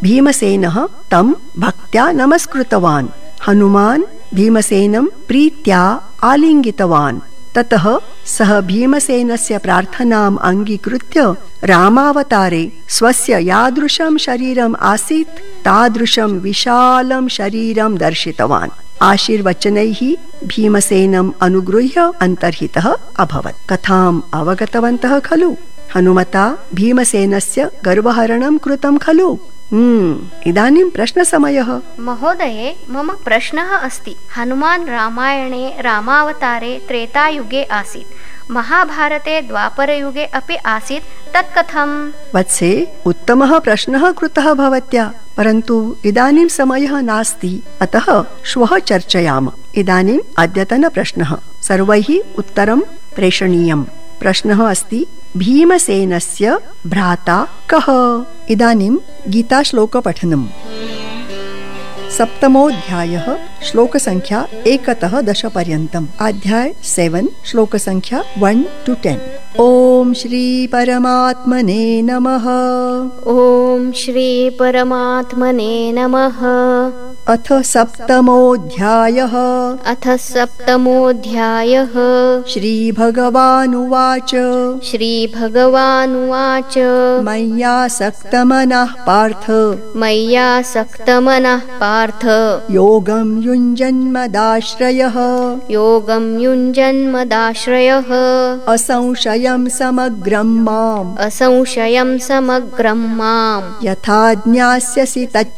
भीमसेनः तं भक्त्या नमस्कृतवान्। हनुमान् भीमसेनं प्रीत्या आलिङ्गितवान्। ततः सः भीमसेनस्य प्रार्थनाम् अङ्गीकृत्य रामावतारे स्वस्य यादृशं शरीरम् आसीत् तादृशं विशालं शरीरं दर्शितवान्। आशीर्वचनैः भीमसेनम् अनुगृह्य अन्तर्हितः अभवत्। कथाम् अवगतवन्तः खलु? हनुमता भीमसेनस्य गर्वहरणं कृतं खलु? इदानीं प्रश्नसमयः। महोदये, मम प्रश्नः अस्ति। हनुमान् रामायणे रामावतारे त्रेतायुगे आसीत्, महाभारते द्वापरयुगे अपि आसीत्, तत् कथम्? वत्से, उत्तमः प्रश्नः कृतः भवत्या, परन्तु इदानीं समयः नास्ति, अतः श्वः चर्चयाम। इदानीम् अद्यतनप्रश्नः, सर्वैः उत्तरं प्रेषणीयम्। प्रश्नः अस्ति, भीमसेनस्य भ्राता कः? इदानीं गीताश्लोकपठनम्। सप्तमोऽध्यायः, श्लोकसङ्ख्या 1 तः 10 पर्यन्तम्। अध्याय 7, श्लोकसङ्ख्या 1 to 10। ॐ श्री परमात्मने नमः। ॐ श्री परमात्मने नमः। अथ सप्तमोऽध्यायः। अथ सप्तमोऽध्यायः। श्रीभगवानुवाच। श्रीभगवानुवाच। मय्यासक्तमनः पार्थ। मय्यासक्तमनः पार्थ। योगं युञ्जन्मदाश्रयः। योगं युञ्जन्मदाश्रयः। असंशयं समग्रं माम्। असंशयं समग्रं माम्। यथा ज्ञास्यसि तत्